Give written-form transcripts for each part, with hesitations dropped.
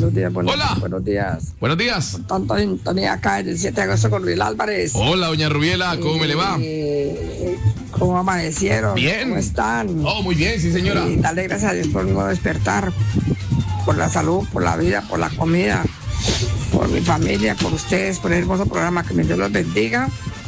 Buenos días, Hola. Buenos días. Buenos días. Con tanta sintonía acá en el 7 de agosto con Rubiel Álvarez. Hola, doña Rubiela, ¿cómo me le va? ¿Cómo amanecieron? Bien. ¿Cómo están? Oh, muy bien, sí, señora. Y darle gracias a Dios por un nuevo despertar, por la salud, por la vida, por la comida, por mi familia, por ustedes, por el hermoso programa. Que mi Dios los bendiga.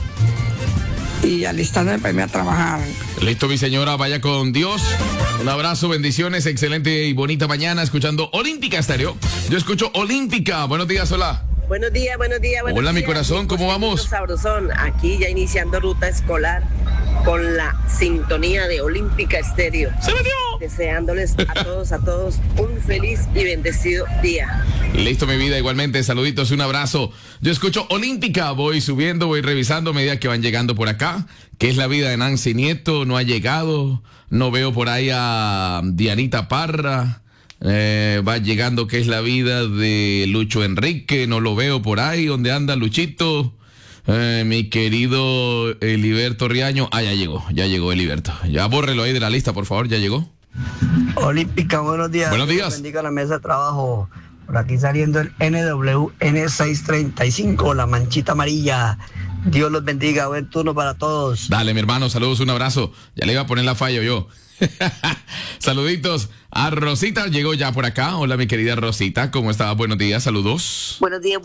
Y alistándome para irme a trabajar. Listo, mi señora, vaya con Dios. Un abrazo, bendiciones, excelente y bonita mañana escuchando Olímpica Estéreo. Yo escucho Olímpica. Buenos días, hola. Buenos días. Hola, mi corazón, ¿cómo vamos? Sabrosón, aquí ya iniciando ruta escolar con la sintonía de Olímpica Estéreo. ¡Se metió! Deseándoles a todos un feliz y bendecido día. Listo, mi vida, igualmente, saluditos, un abrazo. Yo escucho Olímpica, voy subiendo, voy revisando a medida que van llegando por acá. ¿Qué es la vida de Nancy Nieto? No ha llegado, no veo por ahí a Dianita Parra. Va llegando ¿qué es la vida de Lucho Enrique? No lo veo por ahí. ¿Dónde anda Luchito? Mi querido Eliberto Riaño. Ah, ya llegó Eliberto. Ya bórrelo ahí de la lista, por favor, ya llegó. Olímpica, buenos días. Buenos días. Dios bendiga la mesa de trabajo. Por aquí saliendo el NWN635, la manchita amarilla. Dios los bendiga, buen turno para todos. Dale, mi hermano, saludos, un abrazo. Ya le iba a poner la falla yo. Saluditos a Rosita, llegó ya por acá. Hola, mi querida Rosita, ¿cómo estás? Buenos días, saludos. Buenos días,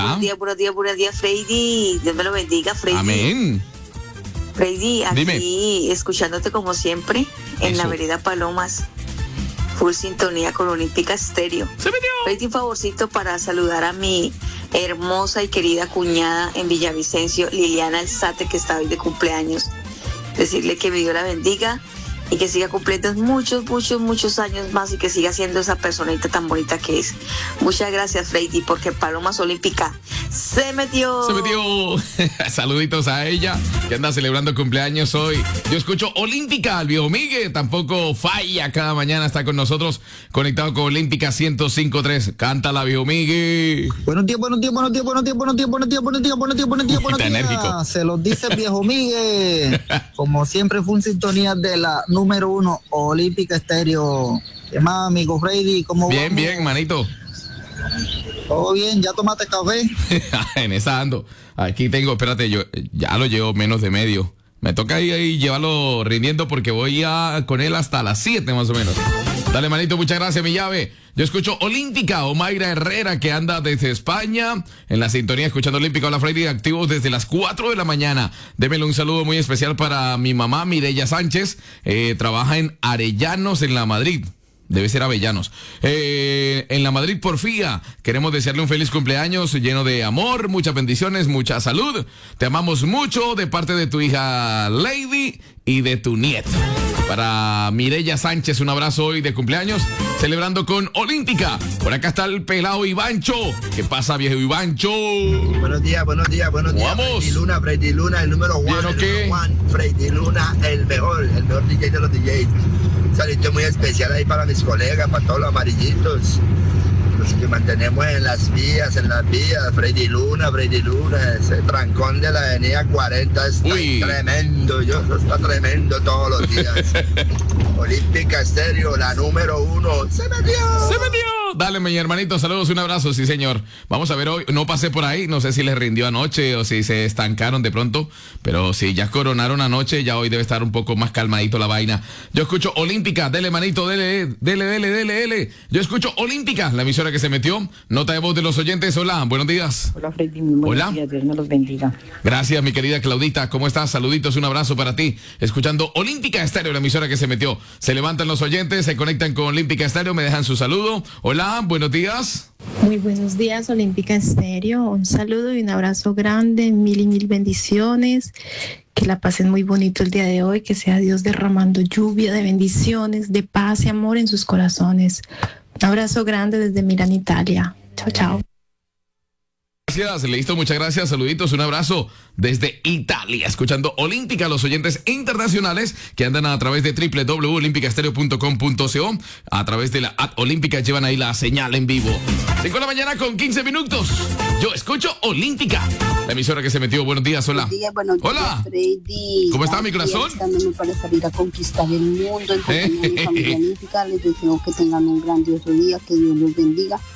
Freddy. Dios me lo bendiga, Freddy. Amén. Freddy, aquí Dime. escuchándote como siempre en Eso. la vereda Palomas. Full sintonía con Olímpica Estéreo. Se metió. Freddy, un favorcito para saludar a mi hermosa y querida cuñada en Villavicencio, Liliana Alzate, que está hoy de cumpleaños. Decirle que mi Dios la bendiga y que siga cumpliendo muchos años más y que siga siendo esa personita tan bonita que es. Muchas gracias, Freddy, porque Palomas Olímpica se metió. Se metió. Saluditos a ella, que anda celebrando cumpleaños hoy. Yo escucho Olímpica, al viejo Miguel, tampoco falla, cada mañana está con nosotros, conectado con Olímpica 105.3. Cántala, viejo Miguel. Buenos días. Está enérgico. Se los dice el viejo Miguel. Como siempre fue en sintonía de la número 1, Olímpica Estéreo. ¿Qué más, amigo Freddy? ¿Cómo Bien, vamos? bien, manito. ¿Todo bien? ¿Ya tomaste café? En esa ando. Aquí tengo, espérate, yo ya lo llevo menos de medio. Me toca ahí llevarlo rindiendo porque voy con él hasta las 7 más o menos. Dale, manito, muchas gracias, mi llave. Yo escucho Olímpica, Omaira Herrera, que anda desde España, en la sintonía, escuchando Olímpica. Hola, Freddy, activos desde las 4 de la mañana. Démele un saludo muy especial para mi mamá, Mireya Sánchez. Trabaja en Arellanos, en la Madrid. Debe ser Avellanos. En la Madrid Porfía, queremos desearle un feliz cumpleaños lleno de amor, muchas bendiciones, mucha salud. Te amamos mucho de parte de tu hija Lady y de tu nieto. Para Mireya Sánchez, un abrazo hoy de cumpleaños, celebrando con Olímpica. Por acá está el pelado Ivancho. ¿Qué pasa, viejo Ivancho? Buenos días. Vamos. Freddy Luna, el número 1. ¿Vieron qué? Freddy Luna, el mejor DJ de los DJs. Un saludo muy especial ahí para mis colegas, para todos los amarillitos. Los que mantenemos en las vías. Freddy Luna, ese trancón de la avenida 40 está tremendo. Eso está tremendo todos los días. Olímpica Estéreo, la número 1. ¡Se metió! Dale, mi hermanito, saludos, un abrazo, sí, señor. Vamos a ver hoy, no pasé por ahí, no sé si les rindió anoche o si se estancaron de pronto, pero si ya coronaron anoche, ya hoy debe estar un poco más calmadito la vaina. Yo escucho Olímpica, dele, manito, dele. Yo escucho Olímpica, la emisora que se metió. Nota de voz de los oyentes, hola, buenos días. Hola, Freddy, muy buenos días, Dios me los bendiga. Gracias, mi querida Claudita, ¿cómo estás? Saluditos, un abrazo para ti. Escuchando Olímpica Estéreo, la emisora que se metió. Se levantan los oyentes, se conectan con Olímpica Estéreo, me dejan su saludo. Hola, buenos días. Muy buenos días, Olímpica Estéreo. Un saludo y un abrazo grande, mil bendiciones. Que la pasen muy bonito el día de hoy, que sea Dios derramando lluvia de bendiciones, de paz y amor en sus corazones. Un abrazo grande desde Milán, Italia. Chao, chao. Gracias, listo, muchas gracias, saluditos, un abrazo desde Italia, escuchando Olímpica, los oyentes internacionales que andan a través de www.olimpicaestereo.com.co, a través de la app Olímpica, llevan ahí la señal en vivo. 5 de la mañana con 15 minutos, yo escucho Olímpica, la emisora que se metió. Buenos días, hola. Buenos días, hola, Freddy. ¿cómo está mi corazón? Para salir a conquistar el mundo en compañía de mi familia olímpica. Les deseo que tengan un grandioso día, que Dios los bendiga.